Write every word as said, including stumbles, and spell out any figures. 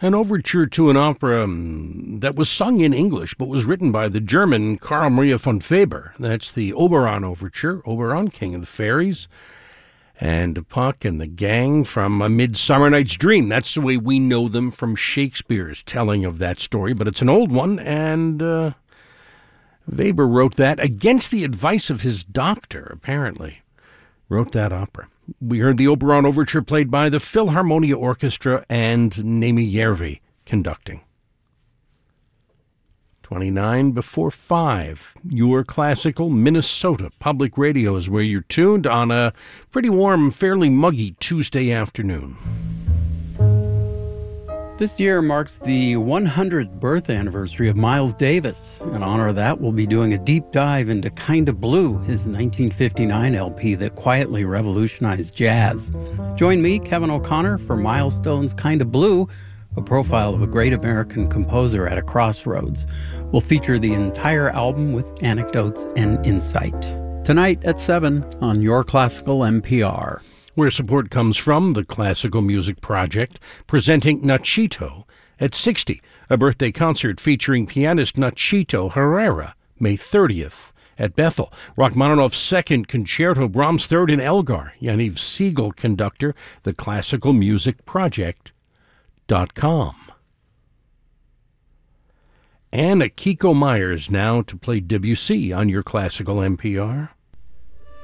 An overture to an opera um, that was sung in English but was written by the German Karl Maria von Weber. That's the Oberon Overture, Oberon, King of the Fairies, and Puck and the gang from A Midsummer Night's Dream. That's the way we know them from Shakespeare's telling of that story, but it's an old one, and uh, Weber wrote that against the advice of his doctor, apparently. Wrote that opera. We heard the Oberon Overture played by the Philharmonia Orchestra and Nemi Järvi conducting. twenty-nine before five. Your classical Minnesota Public Radio is where you're tuned on a pretty warm, fairly muggy Tuesday afternoon. This year marks the one hundredth birth anniversary of Miles Davis. In honor of that, we'll be doing a deep dive into Kinda Blue, his nineteen fifty-nine L P that quietly revolutionized jazz. Join me, Kevin O'Connor, for Milestone's Kinda Blue, a profile of a great American composer at a crossroads. We'll feature the entire album with anecdotes and insight. Tonight at seven on Your Classical N P R. Where support comes from the Classical Music Project, presenting Nachito at sixty, a birthday concert featuring pianist Nachito Herrera, May thirtieth at Bethel. Rachmaninoff's Second Concerto, Brahms' Third in Elgar, Yaniv Siegel conductor, the Classical Music Project dot com. And Akiko Myers now to play Debussy on Your Classical N P R.